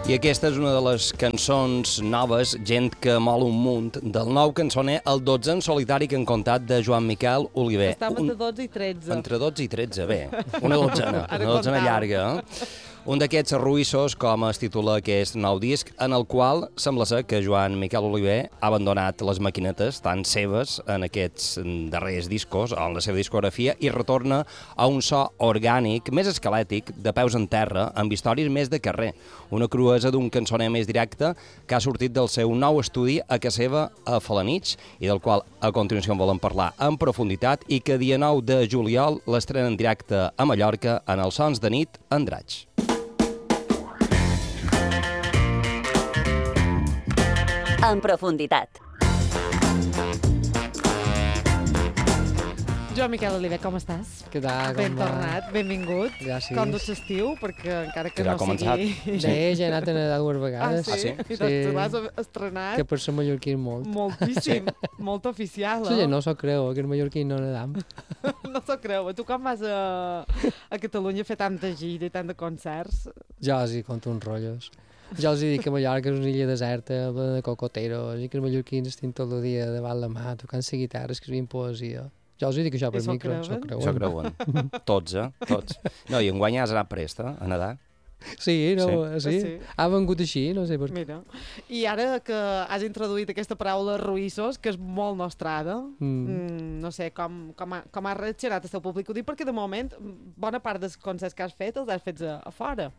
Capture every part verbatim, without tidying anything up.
I aquesta és una de les cançons noves, Gent que mol un munt, del nou cançoner, el dotze en solitari que han contat de Joan Miquel Oliver. Estava un... entre dotze i tretze. Entre dotze i tretze, bé. Una dotzena, Ara una dotzena comptava. llarga. Eh? Un d'aquests arruïssos, com es titula aquest nou disc, en el qual sembla ser que Joan Miquel Oliver ha abandonat les maquinetes, tant seves, en aquests darrers discos, o en la seva discografia, i retorna a un so orgànic, més esquelètic, de peus en terra, amb històries més de carrer. Una cruesa d'un cançoner més directe que ha sortit del seu nou estudi a casa seva a Falanich, i del qual a continuació en volem parlar en profunditat, i que dia nou de juliol l'estrena en directe a Mallorca en els Sons de Nit Andratx. En profunditat. Joan Miquel Oliver, com estàs? Què tal? Com Ben va? tornat, benvingut. Gràcies. Com duts l'estiu, perquè encara que Ja ha no començat. sigui... Sí, ja he anat a nedar dues Ah, vegades. sí? Ah, sí? I doncs tu l'has estrenat Que per ser mallorquí molt. moltíssim, molt oficial, La eh? gent no s'ho creu, que els mallorquins no nedam. No s'ho creu. Tu com vas a, a Catalunya a fer tanta gira i tant de concerts? Jo els hi conto uns rotllos. Jo els hi dic que Mallorca és una illa deserta, plena de cocoteros, i que els mallorquins estan tot el dia davant la mà, tocant la guitarra, escrivint poesia. Jo els hi dic això per I s'ho micro, s'ho creuen? creuen. Això creuen. Tots, eh? Tots. No, i enguany has anat prest, eh? A nedar. Sí, no, sí. Sí. sí. Ha vengut així, no sé per què. Mira, i ara que has introduït aquesta paraula ruïssos, que és molt nostrada, Mm. mm, no sé com, com, ha, com ha reaccionat el seu públic. Ho dic perquè de moment bona part dels concerts que has fet els has fet a, a fora,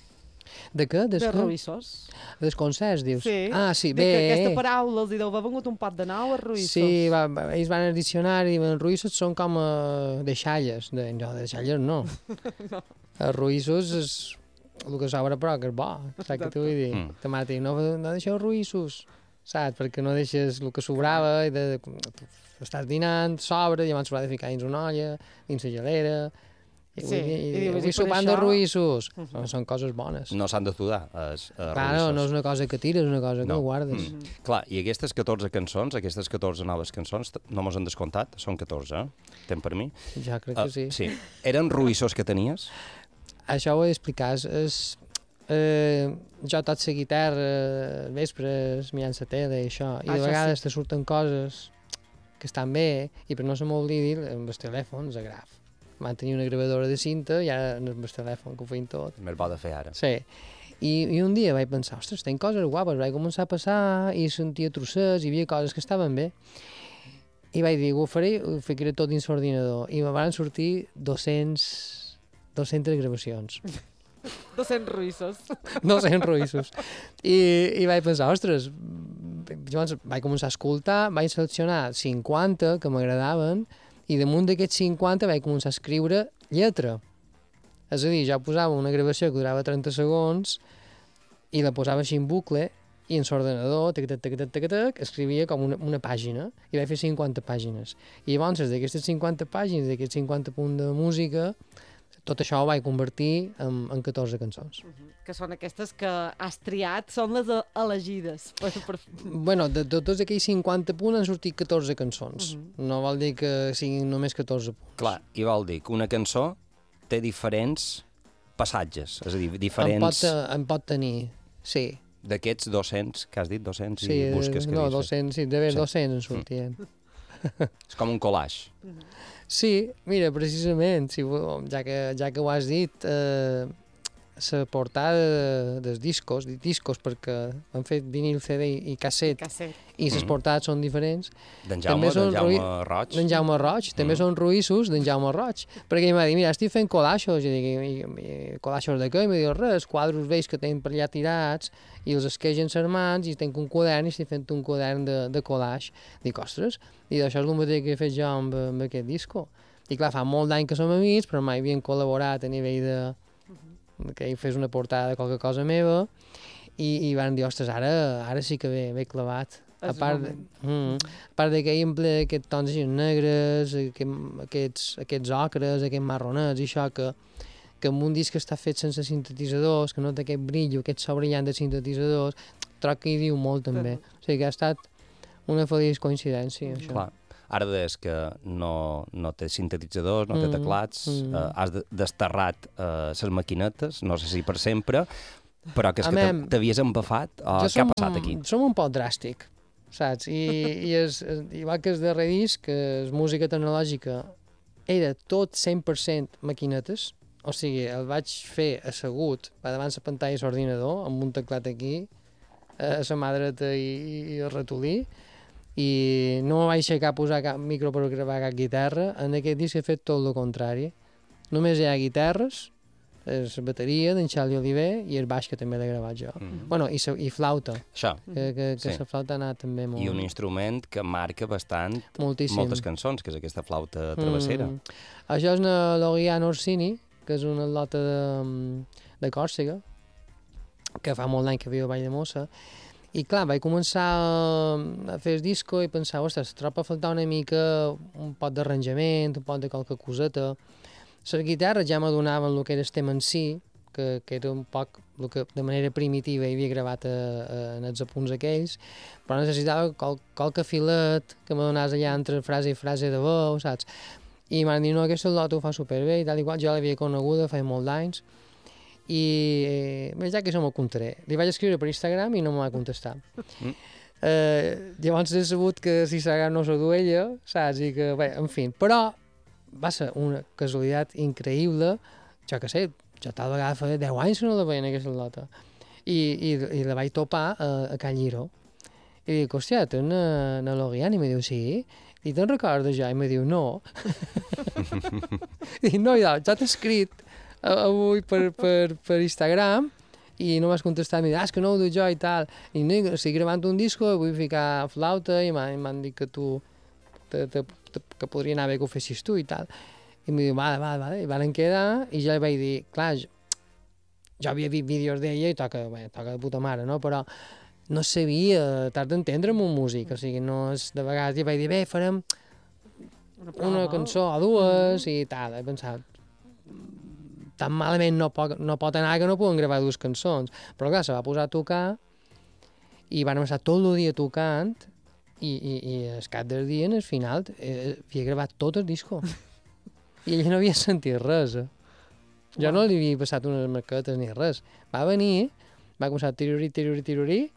De què? Des de què? ruïssos. Dels concerts, dius? Sí. Ah, sí, Dic bé. que aquesta paraula els hi deu haver vengut un pot de nou a ruïssos. Sí, va, va, ells van al diccionari i diuen ruïssos són com uh, deixalles. De, no, deixalles no. no. Els ruïssos és el que s'obre però que és bo, saps què t'ho vull dir? Mm. Mm. Te no, no deixeu ruïssos, saps? Perquè no deixes el que sobrava i de, de, estàs dinant, sobra, i llavors s'haurà de ficar dins una olla, dins la gelera. I, Sí, i, i i, dius, i avui per sopant això- de ruïssos. Mhm. Són, són coses bones. No s'han de sudar, els uh, Claro, no és una cosa que tires, és una cosa que No. guardes. Mm. Clar, i aquestes catorze cançons, aquestes catorze noves cançons, t- no mos han descomptat, són catorze, eh? Ten per mi. Jo crec Ah, que sí. sí. Eren ruïssos que tenies? Això ho he d'explicar. És, és, eh, jo tot la guitarra, eh, vespres, mirant la tele i això, i Ah, de això vegades te surten coses que estan bé, i per no se m'oblidi, amb el telèfon, el graf. Van tenir una gravadora de cinta i ara amb el telèfon que ho feien tot. Més bo de fer ara. Sí. I, I un dia vaig pensar, ostres, tenc coses guapes, vaig començar a passar i sentia trossets, hi havia coses que estaven bé. I vaig dir, ho faré, ho ficaré tot dins l'ordinador. I me van sortir dos-cents, dos-centes gravacions. dos-cents ruïssos. dos-cents ruïssos. I, I vaig pensar, ostres, llavors vaig començar a escoltar, vaig seleccionar cinquanta que m'agradaven, i damunt d'aquests cinquanta vaig començar a escriure lletra. És a dir, jo posava una gravació que durava trenta segons i la posava així en bucle, i en l'ordenador, tac, tac, tac, tac, tac, tac, escrivia com una, una pàgina, i vaig fer cinquanta pàgines. I llavors, d'aquestes cinquanta pàgines, d'aquests cinquanta punts de música, tot això ho vaig convertir en, en catorze cançons. Que són aquestes que has triat, són les e- elegides. Per, per... Bueno, de, de tots aquells cinquanta punts han sortit catorze cançons. Mhm. No vol dir que siguin només catorze punts. Clar, i vol dir que una cançó té diferents passatges, és a dir, En pot, diferents en pot tenir, sí. d'aquests dos-cents, que has dit dos-cents, sí i busques que no, dius. dos-cents, sí, d'haver Sí. dos-cents en sortien. És com un collage. Sí, mira, precisament, si, vo- ja, que, ja que ho has dit, eh, la portada de, dels discos, dic discos perquè han fet vinil, C D i, i casset, Casset. i les Mhm. portades són diferents, D'en També Jaume, són d'en Jaume ruï- Roig. d'en Jaume Roig, també Mm. són ruïssos d'en Jaume Roig, perquè ell m'ha dit, mira, estic fent collaixos, i dic, i, i, collaixos de què? I m'ha dit, res, quadros vells que tenen per allà tirats, i els esquegen les mans, i tenc un quadern, i estic fent un quadern de, de collage. Dic, ostres, i això és el mateix que he fet jo amb, amb aquest disco. I clar, fa molt d'any que som amics, però mai havíem col·laborat a nivell de que ell fes una portada de qualque cosa meva, i, i van dir, ostres, ara, ara sí que ve, ve clavat. És A el part, de, moment. mm, a part de que ell emplea aquests tons així negres, aquest, aquests, aquests ocres, aquests marronets, i això que, que amb un disc que està fet sense sintetitzadors, que no té aquest brillo, aquest so brillant de sintetitzadors, troc que hi diu molt també. O sigui que ha estat una feliç coincidència, això. Clar. Ara des que no, no té sintetitzadors, no té Mm, teclats, mm. eh, has de- desterrat eh, les maquinetes, no sé si per sempre, Però que és que Amem, t'havies empafat o jo què ha som, passat aquí? som un poc dràstic, saps? I, i és, igual que el darrer disc, que és música tecnològica, era tot cent per cent maquinetes, o sigui, el vaig fer assegut davant la pantalla de l'ordinador, amb un teclat aquí, a la mà dreta i, i el ratolí, i no me vaig aixecar a posar cap micro per gravar cap guitarra. En aquest disc he fet tot el contrari. Només hi ha guitarres, la bateria d'en Charlie Oliver i el baix que també l'he gravat jo. Mm -hmm. Bueno, i, sa, i flauta, Això. que, que, que Sí. la flauta ha anat també molt... I un instrument que marca bastant Moltíssim. moltes cançons, que és aquesta flauta travessera. Mm. Això és una Loriano Orsini, que és una lota de, de Còrsega, que fa molt d'any que viu a Valldemossa. I clar, vaig començar a fer el disco i pensar, ostres, troba a faltar una mica un pot d'arranjament, un pot de qualque coseta. Les guitarres ja m'adonaven el que era el tema en si, que, que era un poc el que de manera primitiva hi havia gravat a, a, en els apunts aquells, però necessitava qual, qualque filet que me donàs allà entre frase i frase de veu, saps? I m'han dit, no, aquesta lota ho fa superbé i tal i qual, jo l'havia coneguda fa molt d'anys, i eh, ja que això m'ho contaré. Li vaig escriure per Instagram i no m'ho va contestar. Mm. Eh, llavors he sabut que si Instagram no s'ho du ella, saps? I que, bé, en fi, però va ser una casualitat increïble, jo que sé, jo tal vegada fa deu anys que no la veia en aquesta lota, i, i, i la vaig topar a, a Can Lliró. I dic, hòstia, té una, una Lorian? I me diu, sí. I te'n recordes ja? I me diu, no. I dic, no, ja, ja t'he escrit avui per, per, per Instagram i no m'has contestat, m'ha dit, ah, és que no ho duc jo i tal, i no, estic gravant un disco, vull ficar flauta i m'han dit que tu te, te, te, que podria anar bé que ho fessis tu i tal, i m'ha dit, vale, vale, vale, i van quedar i ja li vaig dir, clar, jo, jo havia vist vídeos d'ella i toca, bé, toca de puta mare, no? Però no sabia, t'has d'entendre amb un músic, o sigui, no és, de vegades li vaig dir, bé, farem una, una cançó o dues mm -hmm. i tal, he pensat, tan malament no pot, no pot anar que no poden gravar dues cançons. Però clar, se va posar a tocar i van estar tot el dia tocant i, i, i el cap del dia, en el final, eh, havia gravat tot el disco. I ell no havia sentit res. Eh? Jo no li havia passat unes maquetes ni res. Va venir, va començar a tirurí, tirurí, tirurí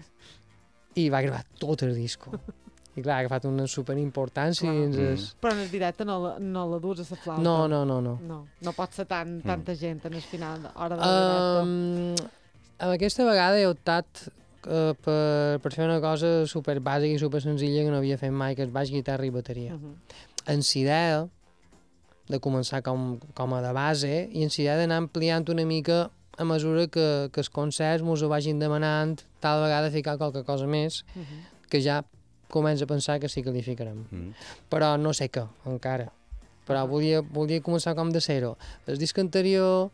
i va gravar tot el disco. I clar, ha agafat una superimportància. Mm. Es... Però en el directe no la, no la dus a la flauta. No, no, no. No, no, no pot ser tan, tanta mm. gent en el final, hora de um, directe. Aquesta vegada he optat uh, per, per fer una cosa super bàsica i super senzilla que no havia fet mai, que és baix, guitarra i bateria. Uh -huh. En la idea de començar com, com a de base i en la idea d'anar ampliant una mica a mesura que, que els concerts mos ho vagin demanant, tal vegada ficar qualque cosa més, uh -huh. que ja comença a pensar que sí que li ficarem. Mm. Però no sé què, encara. Però volia, volia començar com de zero. El disc anterior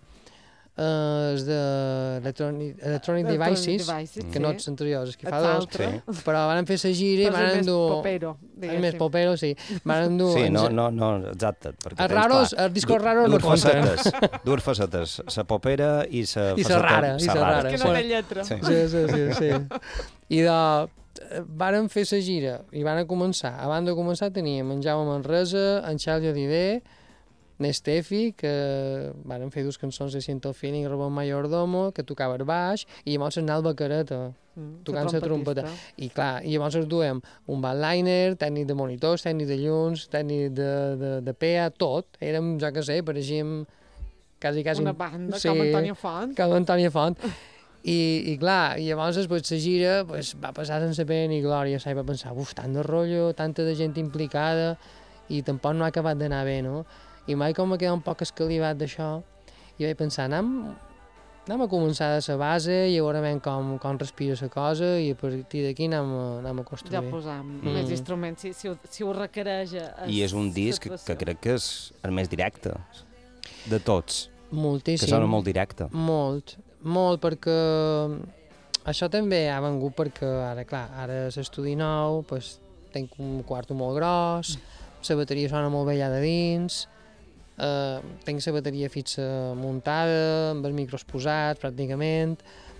eh, és d'Electronic Electronic Devices, Devices, que sí. No els anteriors, és que fa dos, sí. Però van fer la gira i van endur... popero, és més popero, sí. Van endur... Sí, no, no, no, exacte. Els raros, els discos raros no compten. Dues facetes, la popera i la faceta rara. I la rara. És que no té lletra. Sí, sí, sí. sí, sí. I de... Varen fer la gira i van començar. Abans de començar teníem en Jaume Manresa, en Charlie Oliver, n'Estefi, que varen fer dues cançons de Siento Feeling, Robon Mayordomo, que tocava el baix, i llavors en Alba Careta, mm, tocant la trompeta. I clar, i llavors duem un bandliner, tècnic de monitors, tècnic de llums, tècnic de, de, de P A, tot. Érem, jo què sé, pareixíem quasi, quasi... Una banda, sí, com Antònia Font. Com Antònia Font. I, i clar, i llavors després la gira pues, va passar sense pena ni glòria, i va pensar, uf, tant de rotllo, tanta de gent implicada, i tampoc no ha acabat d'anar bé, no? I mai com va quedar un poc escalivat d'això, i vaig pensar, anem, anem a començar de la base i veurem com, com respira la cosa, i a partir d'aquí anem, anem a construir. Ja posam mm. més instruments, si, si, ho, si ho requereix. Es, I és un disc que crec que és el més directe de tots. Moltíssim. Que sona molt directe. Molt. Molt, perquè això també ha vengut perquè ara, clar, ara l'estudi nou, pues, tinc un quarto molt gros, la bateria sona molt bé allà de dins, eh, tinc la bateria fixa muntada, amb els micros posats, pràcticament,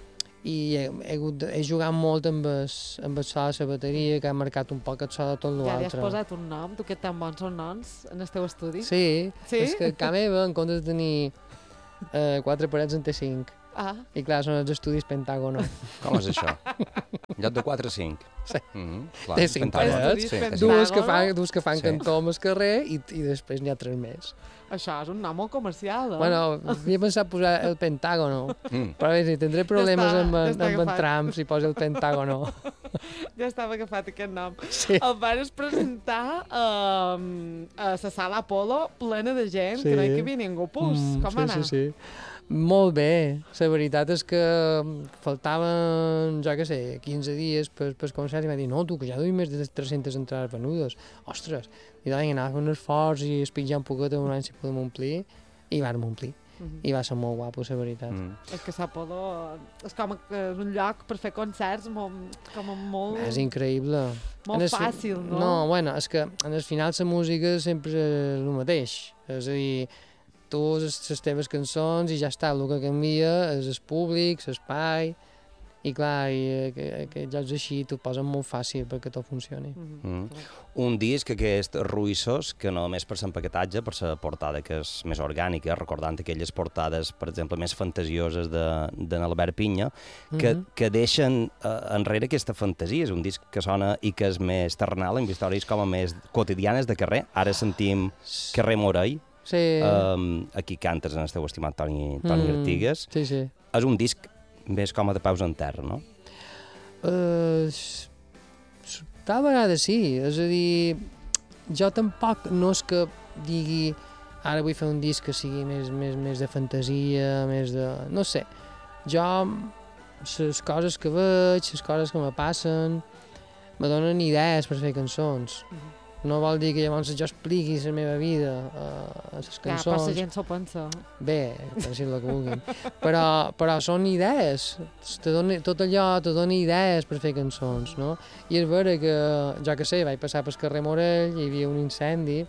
i he, he, hagut, he jugat molt amb el, amb el so de la bateria, que ha marcat un poc el so de tot l'altre. Ja li has posat un nom? Tu que tan bons són noms en el teu estudi? Sí, sí? És que a casa meva, en comptes de tenir Uh, quatre parets en té cinc. Ah, I clar, són els estudis Pentàgono. Com és això? En lloc de quatre a cinc. Sí. Mm -hmm, clar, Té cinc Pentàgon. parets. Sí, té cinc. Dues que fan, dues que fan Sí. cantó al carrer i, i després n'hi ha tres més. això és un nom molt comercial, eh? Bueno, havia pensat posar el Pentàgono, Mm. però a veure, si tindré problemes està- amb, ja en- està amb en agafat. Trump si posa el Pentàgono. Ja estava agafat aquest nom. Sí. El van presentar um, a la sala Apolo plena de gent, Sí. que no hi cabia ningú. Pus, Mm, com sí, va anar? Sí, sí. Molt bé. La veritat és que faltaven, jo què sé, quinze dies per, per concert i va dir, no, tu, que ja duim més de tres-centes entrades venudes. Ostres, i doncs anar a fer un esforç i espitjar un poquet un any si podem omplir, i vam omplir. Mhm. I va ser molt guapo, la veritat. Mm. És que l'Apolo és com que és un lloc per fer concerts molt, com a molt, És increïble. molt En el fi- fàcil, no? No, bueno, és que en el final la música sempre és el mateix. És a dir, tu les, les teves cançons i ja està, el que canvia és el públic, l'espai, i clar, i aqu- aquests jocs així t'ho posen molt fàcil perquè tot funcioni. Mhm. Mm. Un disc aquest ruïssós, que no només per l'empaquetatge, per la portada que és més orgànica, recordant aquelles portades, per exemple, més fantasioses de, de n'Albert Pinya, que, Mhm. que deixen eh, enrere aquesta fantasia. És un disc que sona i que és més terrenal, amb històries com a més quotidianes de carrer. Ara sentim Carrer Morell, Sí. um, aquí cantes en el teu estimat Toni, Toni Mm, Artigues. Sí, sí. És un disc més com a de peus en terra, no? Uh, tal vegada sí, és a dir, jo tampoc no és que digui ara vull fer un disc que sigui més, més, més de fantasia, més de... no sé, jo les coses que veig, les coses que me passen, me donen idees per fer cançons. No vol dir que llavors jo expliqui la meva vida a, a les Ja, cançons. per la gent s'ho pensa. Bé, pensi el que vulguin. Però, però són idees. Te dona, tot allò te dona idees per fer cançons, no? I és vera que, jo que sé, vaig passar pel carrer Morell, hi havia un incendi,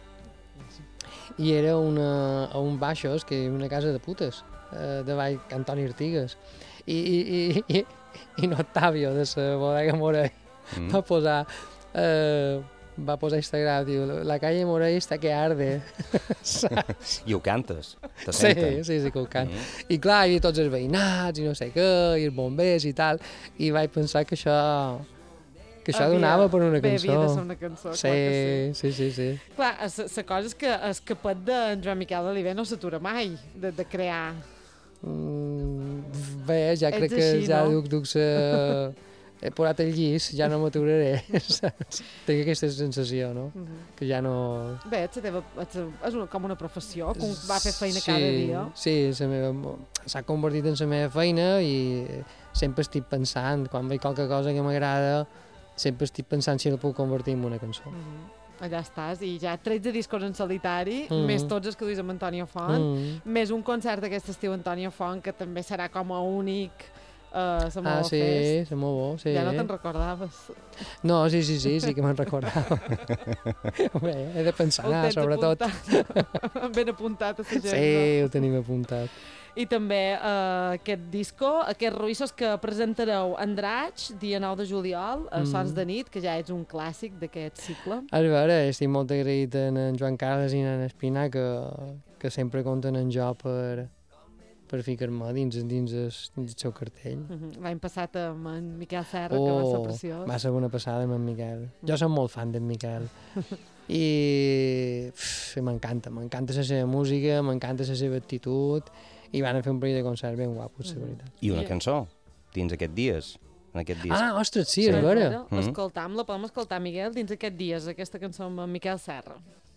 i era una, a un baixos, que era una casa de putes, eh, de Vall Antoni Artigues. I, i, i, i, i no Octavio, de la bodega Morell, Mm. va posar... Eh, va posar a Instagram, diu, la calle Morell està que arde. I ho cantes, te Sí, senten. sí, sí que ho cant. Mm. I clar, hi havia tots els veïnats i no sé què, i els bombers i tal, i vaig pensar que això que això Havia- donava per una Bé, cançó. havia de ser una cançó, clar que sí. Sí, sí, sí, sí. Clar, la cosa és que el capet d'en Joan Miquel Oliver no s'atura mai de, de crear. Mm, bé, ja Ets crec que així, ja no? duc, duc sa... he posat el llis, ja no m'aturaré, saps? Tinc aquesta sensació, no? Uh -huh. Que ja no... Bé, la teva, és, és una, com una professió, com va fer feina sí, cada dia. Sí, la meva... s'ha convertit en la meva feina i sempre estic pensant, quan veig qualque cosa que m'agrada, sempre estic pensant si la puc convertir en una cançó. Uh -huh. Allà estàs, i ja tretze discos en solitari, Mm. més tots els que duis amb Antònia Font, Mm. més un concert d'aquest estiu Antònia Font, que també serà com a únic a uh, la Ah, sí, Fest. és molt bo, sí. Ja no te'n recordaves. No, sí, sí, sí, sí que me'n recordava. Bé, he de pensar, Ho anar, tens sobretot. apuntat. Ben apuntat a la gent. Sí, ho tenim apuntat. I també uh, aquest disco, aquests ruïssos que presentareu en Draig, dia nou de juliol, a Mm. Sons de nit, que ja és un clàssic d'aquest cicle. A veure, estic molt agraït en, en Joan Carles i en Espina que, que sempre compten en jo per, per ficar-me dins, dins, el, dins el seu cartell. Uh -huh. L'any passat amb en Miquel Serra, que va ser Oh, preciós. va ser una passada amb en Miquel. Jo soc molt fan d'en Miquel. I uf, m'encanta, m'encanta la seva música, m'encanta la seva actitud, i van fer un parell de concerts ben guapos, la veritat. I una I- cançó, dins aquests dies, en aquest disc. Ah, ostres, sí, Sí. és vera. Mhm. Escoltam-la, podem escoltar, Miguel, dins aquests dies, aquesta cançó amb en Miquel Serra.